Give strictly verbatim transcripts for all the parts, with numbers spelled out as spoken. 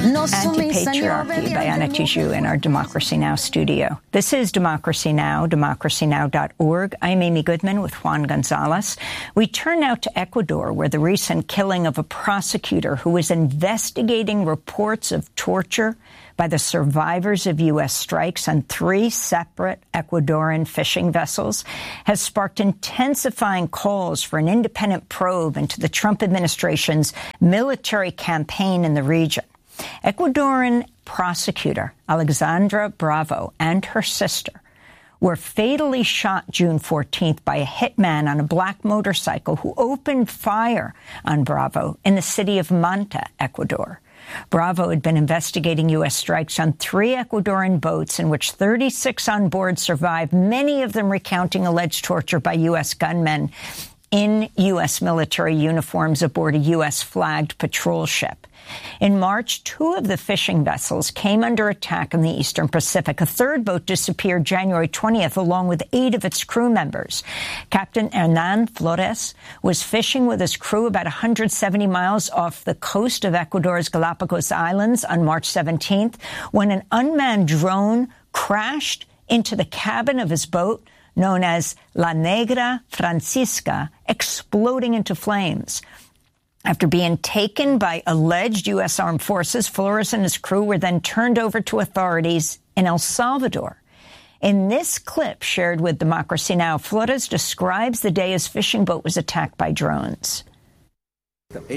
Anti-Patriarchy by Anna Tijoux in our Democracy Now! Studio. This is Democracy Now!, democracy now dot org. I'm Amy Goodman with Juan Gonzalez. We turn now to Ecuador, where the recent killing of a prosecutor who was investigating reports of torture by the survivors of U S strikes on three separate Ecuadorian fishing vessels has sparked intensifying calls for an independent probe into the Trump administration's military campaign in the region. Ecuadorian prosecutor Alexandra Bravo and her sister were fatally shot June fourteenth by a hitman on a black motorcycle who opened fire on Bravo in the city of Manta, Ecuador. Bravo had been investigating U S strikes on three Ecuadorian boats in which thirty-six on board survived, many of them recounting alleged torture by U S gunmen in U S military uniforms aboard a U S-flagged patrol ship. In March, two of the fishing vessels came under attack in the Eastern Pacific. A third boat disappeared January twentieth, along with eight of its crew members. Captain Hernan Flores was fishing with his crew about one hundred seventy miles off the coast of Ecuador's Galapagos Islands on March seventeenth when an unmanned drone crashed into the cabin of his boat, known as La Negra Francisca, exploding into flames. After being taken by alleged U S armed forces, Flores and his crew were then turned over to authorities in El Salvador. In this clip shared with Democracy Now!, Flores describes the day his fishing boat was attacked by drones. They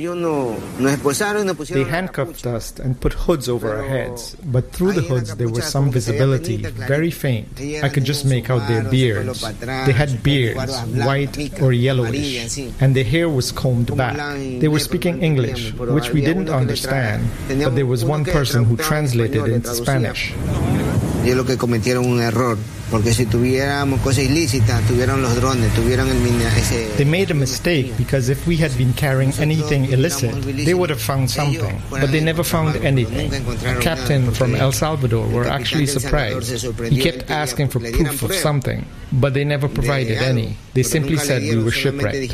handcuffed us and put hoods over our heads, but through the hoods there was some visibility, very faint. I could just make out their beards. They had beards, white or yellowish, and their hair was combed back. They were speaking English, which we didn't understand, but there was one person who translated into Spanish. Yo lo que cometieron un error, porque si tuviéramos cosas ilícitas, tuvieron los drones, tuvieron el ese. They made a mistake because if we had been carrying anything illicit, they would have found something, but they never found anything. A captain from El Salvador were actually surprised. He kept asking for proof of something, but they never provided any. They simply said we were shipwrecked.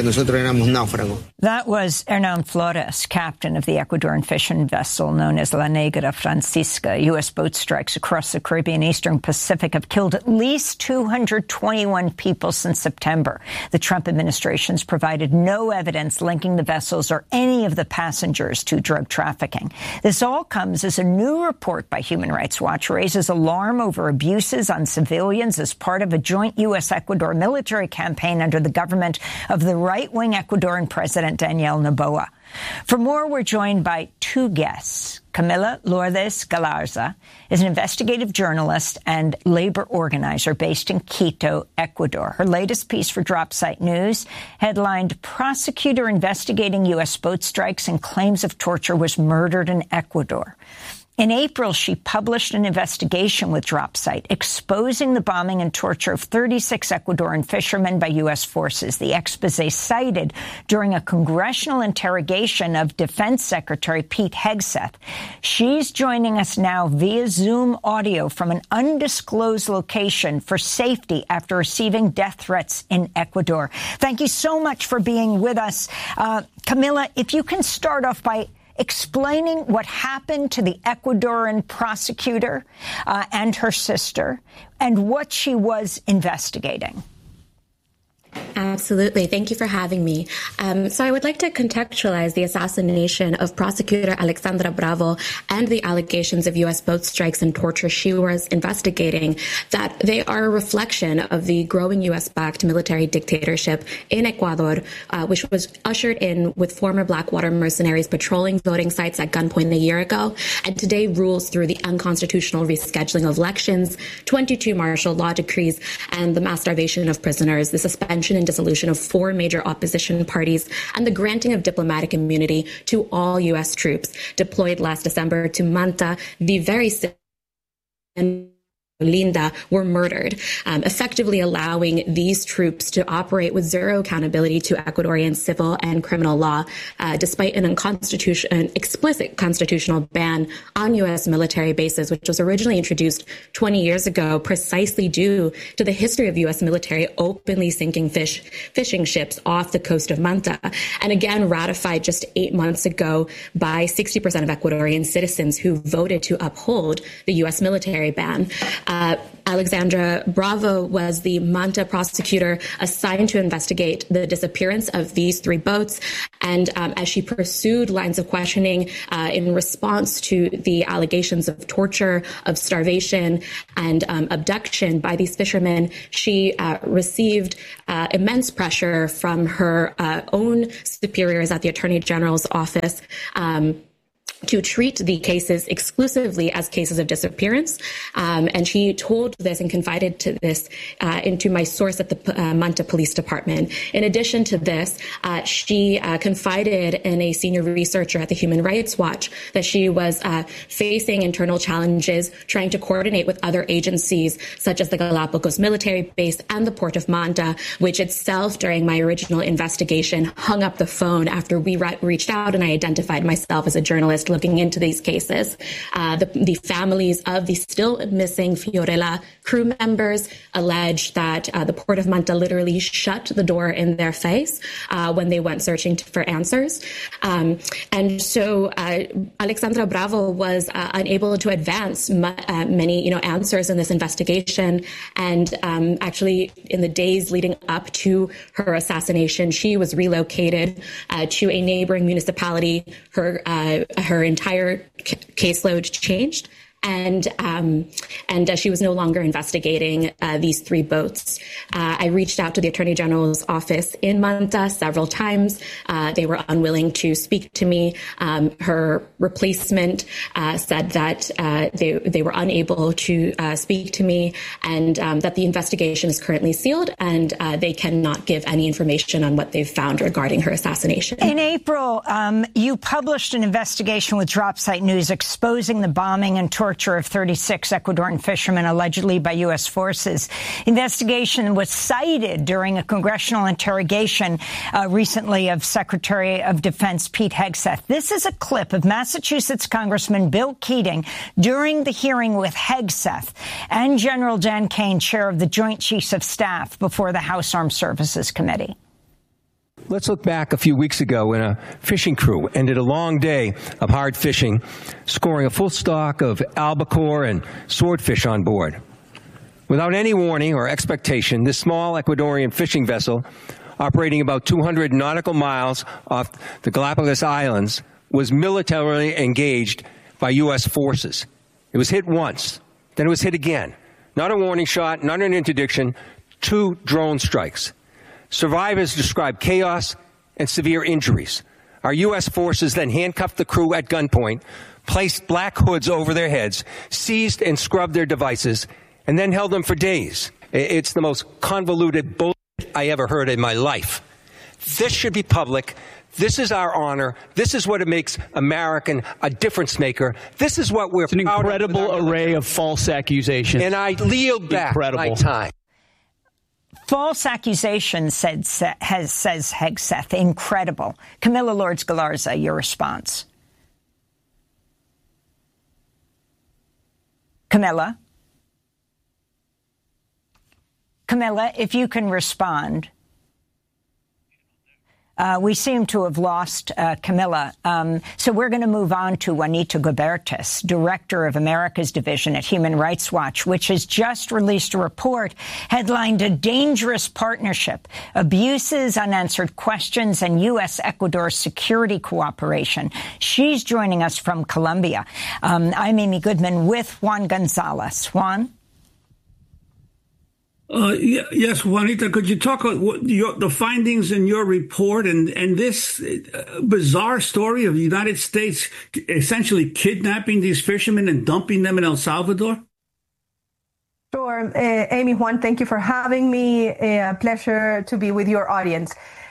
That was Hernan Flores, captain of the Ecuadorian fishing vessel known as La Negra Francisca. U S boat strikes across the Caribbean Eastern Pacific have killed at least two hundred twenty-one people since September. The Trump administration's provided no evidence linking the vessels or any of the passengers to drug trafficking. This all comes as a new report by Human Rights Watch raises alarm over abuses on civilians as part of a joint U S-Ecuador military campaign under the government of the right-wing Ecuadorian President Daniel Noboa. For more, we're joined by two guests. Camila Lourdes Galarza is an investigative journalist and labor organizer based in Quito, Ecuador. Her latest piece for Dropsite News, headlined "Prosecutor Investigating U S Boat Strikes and Claims of Torture Was Murdered in Ecuador." In April, she published an investigation with Dropsite exposing the bombing and torture of thirty-six Ecuadorian fishermen by U S forces. The exposé cited during a congressional interrogation of Defense Secretary Pete Hegseth. She's joining us now via Zoom audio from an undisclosed location for safety after receiving death threats in Ecuador. Thank you so much for being with us. Uh, Camila, if you can start off by explaining what happened to the Ecuadorian prosecutor uh, and her sister and what she was investigating. Absolutely. Thank you for having me. Um, so I would like to contextualize the assassination of prosecutor Alexandra Bravo and the allegations of U S boat strikes and torture she was investigating, that they are a reflection of the growing U S-backed military dictatorship in Ecuador, uh, which was ushered in with former Blackwater mercenaries patrolling voting sites at gunpoint a year ago, and today rules through the unconstitutional rescheduling of elections, twenty-two martial law decrees, and the mass starvation of prisoners, the suspension and dissolution of four major opposition parties, and the granting of diplomatic immunity to all U S troops deployed last December to Manta, the very and Linda were murdered, um, effectively allowing these troops to operate with zero accountability to Ecuadorian civil and criminal law, uh, despite an unconstitutional, an explicit constitutional ban on U S military bases, which was originally introduced twenty years ago, precisely due to the history of U S military openly sinking fish fishing ships off the coast of Manta, and again ratified just eight months ago by sixty percent of Ecuadorian citizens who voted to uphold the U S military ban. Uh, Alexandra Bravo was the Manta prosecutor assigned to investigate the disappearance of these three boats. And um, as she pursued lines of questioning uh, in response to the allegations of torture, of starvation, and um, abduction by these fishermen, she uh, received uh, immense pressure from her uh, own superiors at the Attorney General's office um, to treat the cases exclusively as cases of disappearance. Um, and she told this and confided to this uh, into my source at the uh, Manta Police Department. In addition to this, uh, she uh, confided in a senior researcher at the Human Rights Watch that she was uh, facing internal challenges trying to coordinate with other agencies such as the Galapagos military base and the Port of Manta, which itself during my original investigation hung up the phone after we re- reached out and I identified myself as a journalist looking into these cases. Uh, the, the families of the still missing Fiorella crew members allege that uh, the Port of Manta literally shut the door in their face uh, when they went searching to, for answers. Um, and so uh, Alexandra Bravo was uh, unable to advance ma- uh, many, you know, answers in this investigation. And um, actually, in the days leading up to her assassination, she was relocated uh, to a neighboring municipality. Her uh, her entire c- caseload changed. And um, and uh, she was no longer investigating uh, these three boats. Uh, I reached out to the Attorney General's office in Manta several times. Uh, they were unwilling to speak to me. Um, her replacement uh, said that uh, they they were unable to uh, speak to me, and um, that the investigation is currently sealed, and uh, they cannot give any information on what they've found regarding her assassination. In April, um, you published an investigation with Dropsite News exposing the bombing and torture of thirty-six Ecuadorian fishermen allegedly by U S forces. Investigation was cited during a congressional interrogation uh, recently of Secretary of Defense Pete Hegseth. This is a clip of Massachusetts Congressman Bill Keating during the hearing with Hegseth and General Dan Kane, chair of the Joint Chiefs of Staff, before the House Armed Services Committee. Let's look back a few weeks ago when a fishing crew ended a long day of hard fishing, scoring a full stock of albacore and swordfish on board. Without any warning or expectation, this small Ecuadorian fishing vessel, operating about two hundred nautical miles off the Galapagos Islands, was militarily engaged by U S forces. It was hit once, then it was hit again. Not a warning shot, not an interdiction, two drone strikes. Survivors described chaos and severe injuries. Our U S forces then handcuffed the crew at gunpoint, placed black hoods over their heads, seized and scrubbed their devices, and then held them for days. It's the most convoluted bullshit I ever heard in my life. This should be public. This is our honor. This is what it makes American a difference maker. This is what we're proud of. It's an incredible array of false accusations. And I yield back incredible. my time. False accusations, said, has, says Hegseth. Incredible. Camilla Lourdes Galarza, your response. Camilla? Camilla, if you can respond. Uh, we seem to have lost uh, Camilla. Um, so we're going to move on to Juanita Gubertis, director of America's Division at Human Rights Watch, which has just released a report headlined "A Dangerous Partnership: Abuses, Unanswered Questions, and U S Ecuador Security Cooperation." She's joining us from Colombia. Um, I'm Amy Goodman with Juan Gonzalez. Juan? Uh, yes, Juanita, could you talk about your, the findings in your report and, and this bizarre story of the United States essentially kidnapping these fishermen and dumping them in El Salvador? Sure. Uh, Amy, Juan, thank you for having me. A pleasure to be with your audience.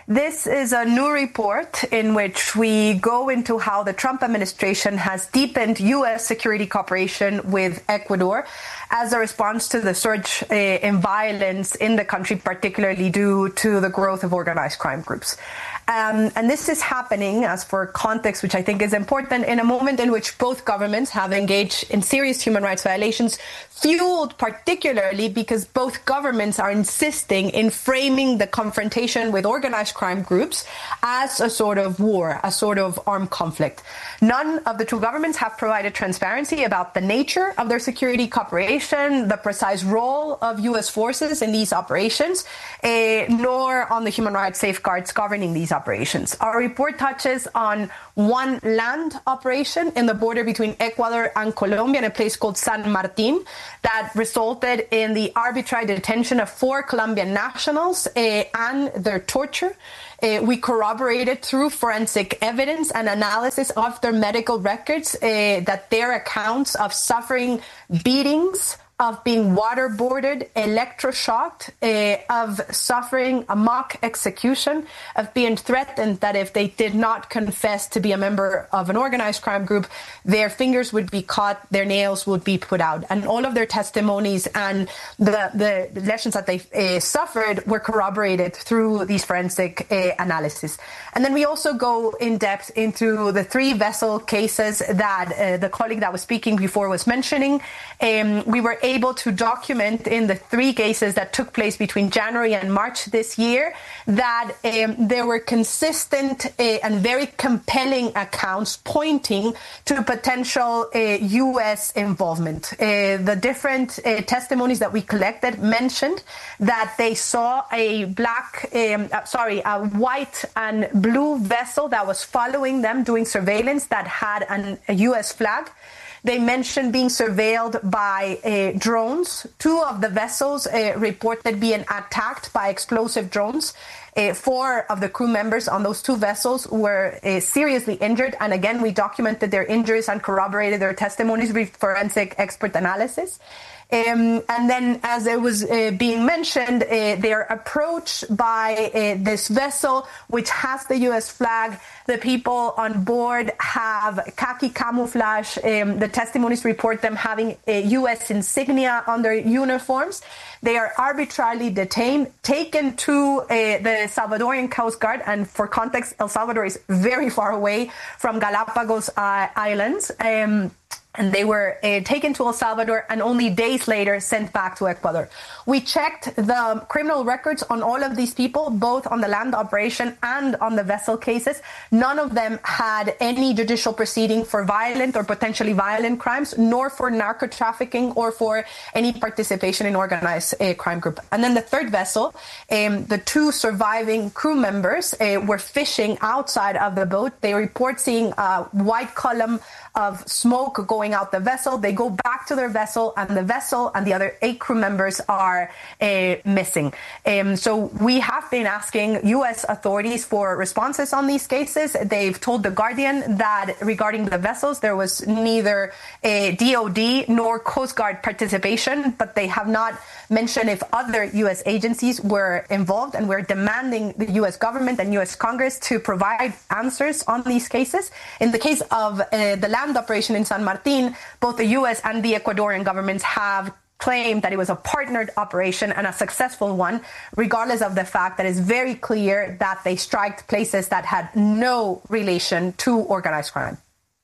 This is a new report in which we go into how the Trump administration has deepened U S security cooperation with Ecuador as a response to the surge uh, in violence in the country, particularly due to the growth of organized crime groups. Um, and this is happening, as for context, which I think is important, in a moment in which both governments have engaged in serious human rights violations, fueled particularly because both governments are insisting in framing the confrontation with organized crime groups as a sort of war, a sort of armed conflict. None of the two governments have provided transparency about the nature of their security cooperation, the precise role of U S forces in these operations, eh, nor on the human rights safeguards governing these operations. Our report touches on one land operation in the border between Ecuador and Colombia in a place called San Martin that resulted in the arbitrary detention of four Colombian nationals uh, and their torture. Uh, we corroborated through forensic evidence and analysis of their medical records uh, that their accounts of suffering beatings, of being waterboarded, electroshocked, uh, of suffering a mock execution, of being threatened that if they did not confess to be a member of an organized crime group, their fingers would be cut, their nails would be put out. And all of their testimonies and the, the lessons that they uh, suffered were corroborated through these forensic uh, analysis. And then we also go in depth into the three vessel cases that uh, the colleague that was speaking before was mentioning. Um, we were able to document in the three cases that took place between January and March this year that um, there were consistent uh, and very compelling accounts pointing to potential uh, U S involvement. Uh, the different uh, testimonies that we collected mentioned that they saw a black, um, uh, sorry, a white and blue vessel that was following them doing surveillance that had an, a U S flag. They mentioned being surveilled by uh, drones. Two of the vessels uh, reported being attacked by explosive drones. Uh, four of the crew members on those two vessels were uh, seriously injured. And again, we documented their injuries and corroborated their testimonies with forensic expert analysis. Um, and then, as it was uh, being mentioned, uh, their approach by uh, this vessel, which has the U S flag, the people on board have khaki camouflage. Um, the testimonies report them having uh, U S insignia on their uniforms. They are arbitrarily detained, taken to uh, the Salvadorian Coast Guard. And for context, El Salvador is very far away from Galapagos uh, Islands. Um, And they were uh, taken to El Salvador and only days later sent back to Ecuador. We checked the criminal records on all of these people, both on the land operation and on the vessel cases. None of them had any judicial proceeding for violent or potentially violent crimes, nor for narco trafficking or for any participation in organized uh, crime group. And then the third vessel, um, the two surviving crew members uh, were fishing outside of the boat. They report seeing a white column of smoke going out the vessel. They go back to their vessel, and the vessel and the other eight crew members are uh, missing. Um, so we have been asking U S authorities for responses on these cases. They've told The Guardian that regarding the vessels, there was neither a D O D nor Coast Guard participation, but they have not mentioned if other U S agencies were involved, and we're demanding the U S government and U S Congress to provide answers on these cases. In the case of uh, the land operation in San Martin, both the U S and the Ecuadorian governments have claimed that it was a partnered operation and a successful one, regardless of the fact that it's very clear that they striked places that had no relation to organized crime.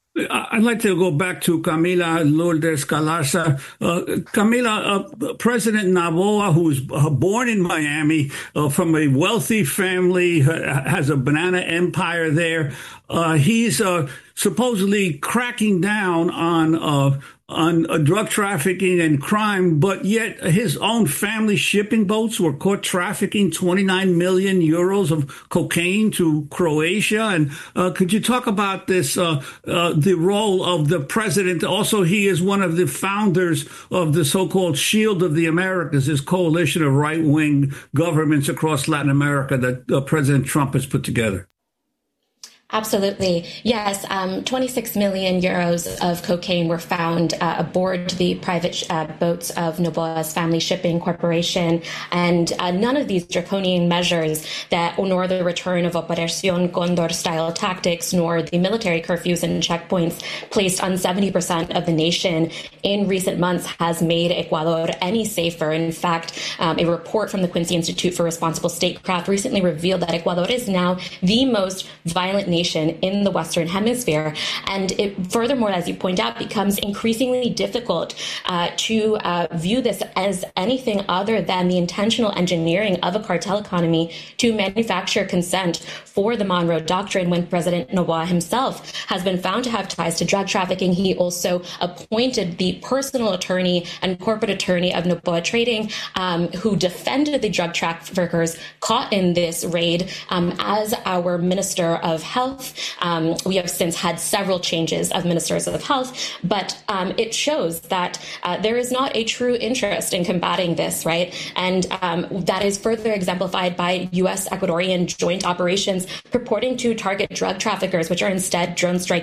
I'd like to go back to Camila Lourdes Galarza. Uh, Camila, uh, President Noboa, who was uh, born in Miami uh, from a wealthy family, uh, has a banana empire there. Uh, he's uh, supposedly cracking down on uh, on uh, drug trafficking and crime, but yet his own family shipping boats were caught trafficking twenty-nine million euros of cocaine to Croatia. And uh, could you talk about this, uh, uh, the role of the president? Also, he is one of the founders of the so-called Shield of the Americas, this coalition of right-wing governments across Latin America that uh, President Trump has put together. Absolutely. Yes. Um, twenty-six million euros of cocaine were found uh, aboard the private uh, boats of Noboa's Family Shipping Corporation. And uh, none of these draconian measures that nor the return of Operación Condor style tactics, nor the military curfews and checkpoints placed on seventy percent of the nation in recent months has made Ecuador any safer. In fact, um, a report from the Quincy Institute for Responsible Statecraft recently revealed that Ecuador is now the most violent nation in the Western Hemisphere. And it, furthermore, as you point out, becomes increasingly difficult uh, to uh, view this as anything other than the intentional engineering of a cartel economy to manufacture consent for the Monroe Doctrine. When President Noboa himself has been found to have ties to drug trafficking, he also appointed the personal attorney and corporate attorney of Noboa Trading, um, who defended the drug traffickers caught in this raid um, as our Minister of Health. Um, we have since had several changes of ministers of health, but um, it shows that uh, there is not a true interest in combating this, right? And um, that is further exemplified by U S Ecuadorian joint operations purporting to target drug traffickers, which are instead drone strike